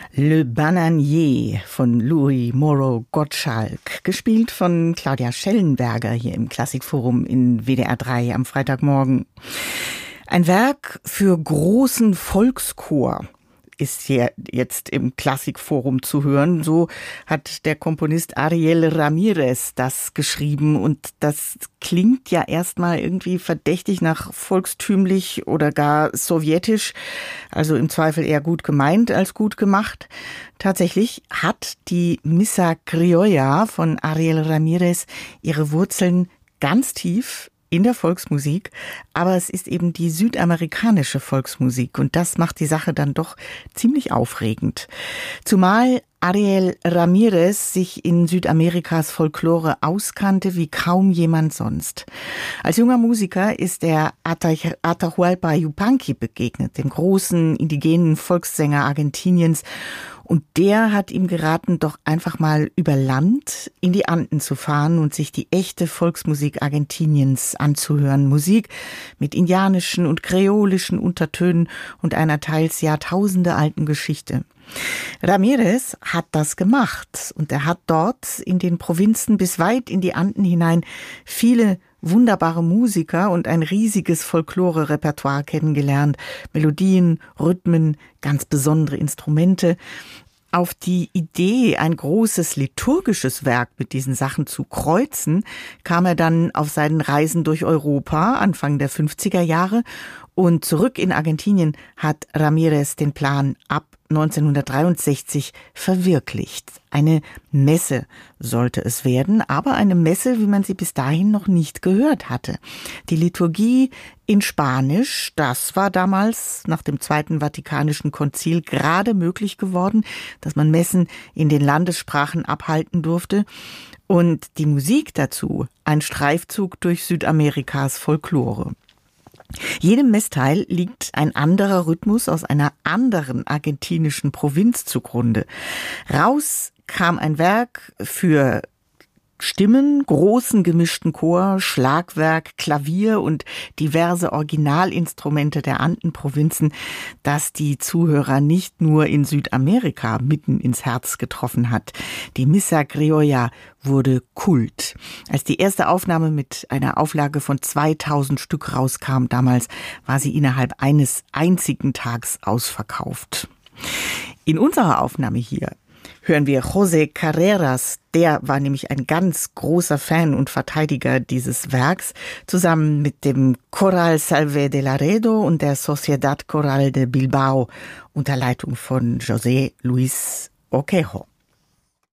Le Bananier von Louis Moreau Gottschalk, gespielt von Claudia Schellenberger hier im Klassikforum in WDR 3 am Freitagmorgen. Ein Werk für großen Volkschor ist hier jetzt im Klassikforum zu hören. So hat der Komponist Ariel Ramírez das geschrieben. Und das klingt ja erstmal irgendwie verdächtig nach volkstümlich oder gar sowjetisch. Also im Zweifel eher gut gemeint als gut gemacht. Tatsächlich hat die Missa Criolla von Ariel Ramírez ihre Wurzeln ganz tief in der Volksmusik, aber es ist eben die südamerikanische Volksmusik und das macht die Sache dann doch ziemlich aufregend. Zumal Ariel Ramírez sich in Südamerikas Folklore auskannte wie kaum jemand sonst. Als junger Musiker ist er Atahualpa Yupanqui begegnet, dem großen indigenen Volkssänger Argentiniens. Und der hat ihm geraten, doch einfach mal über Land in die Anden zu fahren und sich die echte Volksmusik Argentiniens anzuhören. Musik mit indianischen und kreolischen Untertönen und einer teils jahrtausendealten Geschichte. Ramírez hat das gemacht und er hat dort in den Provinzen bis weit in die Anden hinein viele wunderbare Musiker und ein riesiges Folklore-Repertoire kennengelernt. Melodien, Rhythmen, ganz besondere Instrumente. Auf die Idee, ein großes liturgisches Werk mit diesen Sachen zu kreuzen, kam er dann auf seinen Reisen durch Europa Anfang der 50er Jahre und zurück in Argentinien hat Ramírez den Plan ab 1963 verwirklicht. Eine Messe sollte es werden, aber eine Messe, wie man sie bis dahin noch nicht gehört hatte. Die Liturgie in Spanisch, das war damals nach dem Zweiten Vatikanischen Konzil gerade möglich geworden, dass man Messen in den Landessprachen abhalten durfte. Und die Musik dazu, ein Streifzug durch Südamerikas Folklore. Jedem Messteil liegt ein anderer Rhythmus aus einer anderen argentinischen Provinz zugrunde. Raus kam ein Werk für Stimmen, großen gemischten Chor, Schlagwerk, Klavier und diverse Originalinstrumente der Andenprovinzen, das die Zuhörer nicht nur in Südamerika mitten ins Herz getroffen hat. Die Missa Criolla wurde Kult. Als die erste Aufnahme mit einer Auflage von 2000 Stück rauskam damals, war sie innerhalb eines einzigen Tags ausverkauft. In unserer Aufnahme hier hören wir José Carreras, der war nämlich ein ganz großer Fan und Verteidiger dieses Werks, zusammen mit dem Coral Salve de Laredo und der Sociedad Coral de Bilbao unter Leitung von José Luis Oquejo.